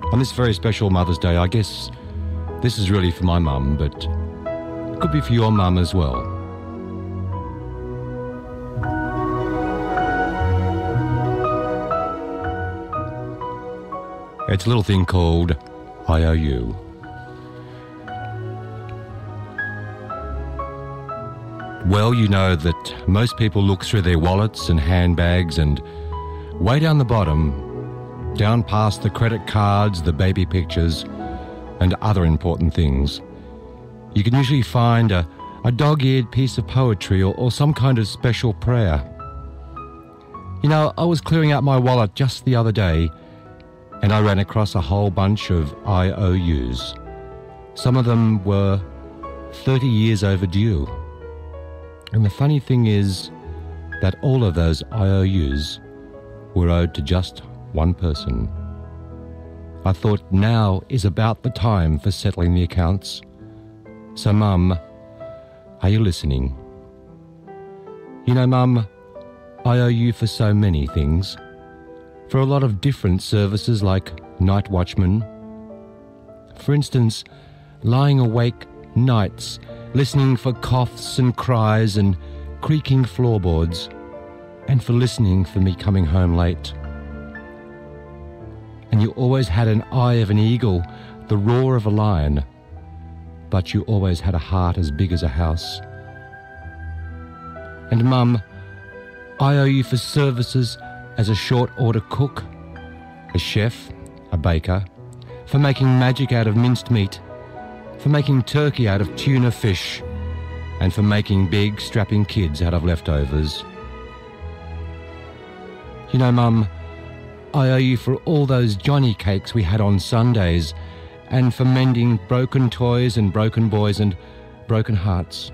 On this very special Mother's Day, I guess this is really for my mum, but it could be for your mum as well. It's a little thing called I Owe You. Well, you know that most people look through their wallets and handbags and way down the bottom, down past the credit cards, the baby pictures, and other important things, you can usually find a dog-eared piece of poetry or some kind of special prayer. You know, I was clearing out my wallet just the other day and I ran across a whole bunch of IOUs. Some of them were 30 years overdue. And the funny thing is that all of those IOUs were owed to just one person. I thought now is about the time for settling the accounts. So, Mum, are you listening? You know, Mum, I owe you for so many things. For a lot of different services like night watchman. For instance, lying awake nights, listening for coughs and cries and creaking floorboards, and for listening for me coming home late. And you always had an eye of an eagle, the roar of a lion, but you always had a heart as big as a house. And Mum, I owe you for services as a short order cook, a chef, a baker, for making magic out of minced meat, for making turkey out of tuna fish, and for making big, strapping kids out of leftovers. You know, Mum, I owe you for all those Johnny cakes we had on Sundays, and for mending broken toys and broken boys and broken hearts.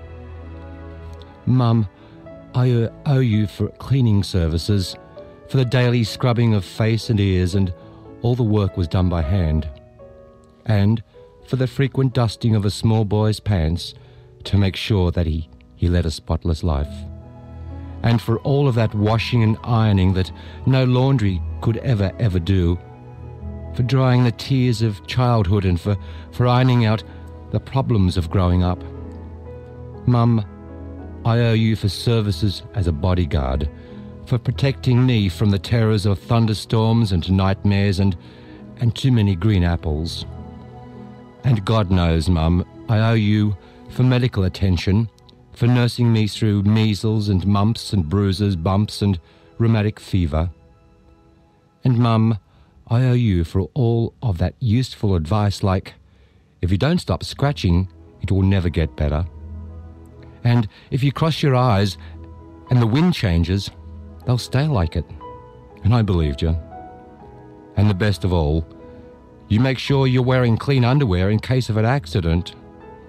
Mum, I owe you for cleaning services, for the daily scrubbing of face and ears, and all the work was done by hand. And for the frequent dusting of a small boy's pants to make sure that he led a spotless life. And for all of that washing and ironing that no laundry could ever do. For drying the tears of childhood and for ironing out the problems of growing up. Mum, I owe you for services as a bodyguard, for protecting me from the terrors of thunderstorms and nightmares and too many green apples. And God knows, Mum, I owe you for medical attention, for nursing me through measles and mumps and bruises, bumps and rheumatic fever. And Mum, I owe you for all of that useful advice like, if you don't stop scratching, it will never get better. And if you cross your eyes and the wind changes, they'll stay like it. And I believed you. And the best of all, you make sure you're wearing clean underwear in case of an accident.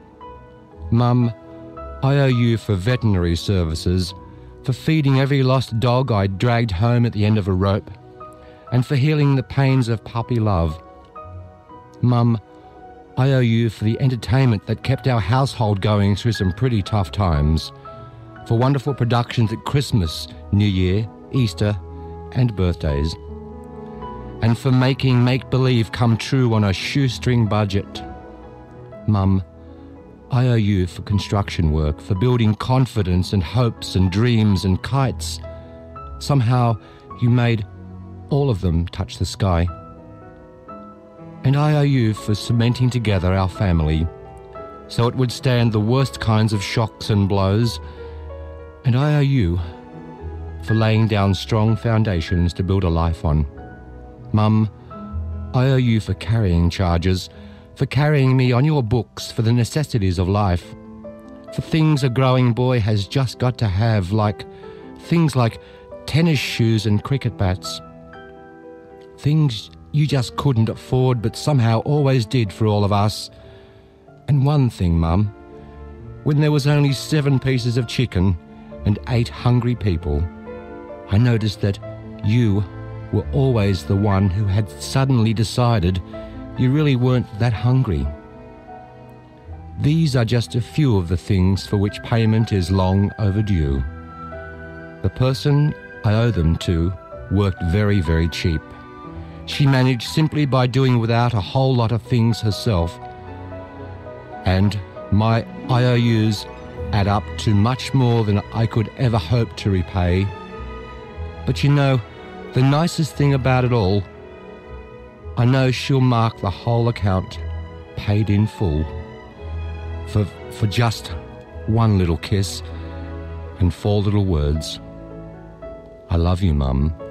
Mum, I owe you for veterinary services, for feeding every lost dog I dragged home at the end of a rope, and for healing the pains of puppy love. Mum, I owe you for the entertainment that kept our household going through some pretty tough times, for wonderful productions at Christmas, New Year, Easter, and birthdays, and for making make-believe come true on a shoestring budget. Mum, I owe you for construction work, for building confidence and hopes and dreams and kites. Somehow you made all of them touch the sky. And I owe you for cementing together our family so it would stand the worst kinds of shocks and blows. And I owe you for laying down strong foundations to build a life on. Mum, I owe you for carrying charges, for carrying me on your books for the necessities of life, for things a growing boy has just got to have, like things like tennis shoes and cricket bats. Things you just couldn't afford but somehow always did for all of us. And one thing, Mum, when there was only 7 pieces of chicken and 8 hungry people, I noticed that you were always the one who had suddenly decided you really weren't that hungry. These are just a few of the things for which payment is long overdue. The person I owe them to worked very, very cheap. she managed simply by doing without a whole lot of things herself. And my IOUs add up to much more than I could ever hope to repay. But you know, the nicest thing about it all, I know she'll mark the whole account paid in full for just one little kiss and 4 little words. I love you, Mum.